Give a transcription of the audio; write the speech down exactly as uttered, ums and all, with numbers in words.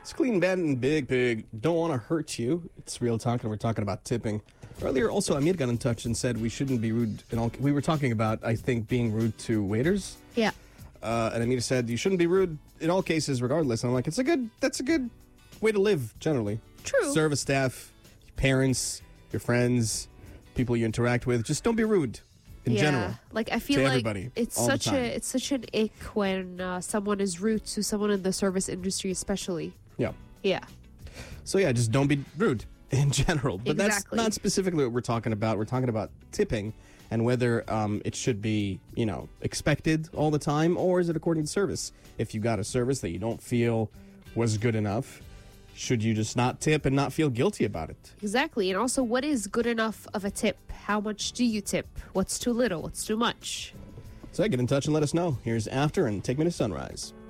It's Clean Bandit and Big Pig. Don't want to hurt you. It's Real Talk, and we're talking about tipping. Earlier, also, Amir got in touch and said we shouldn't be rude. In all, we were talking about, I think, being rude to waiters. Yeah. Uh, and Amir said you shouldn't be rude in all cases, regardless. And I'm like, it's a good. That's a good way to live, generally. True. Service staff, parents, your friends, people you interact with. Just don't be rude. In yeah. general, like I feel to like everybody, it's all the such time. a it's such an ick when uh, someone is rude to someone in the service industry, especially. Yeah. Yeah. So yeah, just don't be rude in general. But Exactly. that's not specifically what we're talking about. We're talking about tipping and whether um, it should be, you know, expected all the time, or is it according to service? If you got a service that you don't feel was good enough, should you just not tip and not feel guilty about it? Exactly. And also, what is good enough of a tip? How much do you tip? What's too little? What's too much? So yeah, get in touch and let us know. Here's After and Take Me to Sunrise.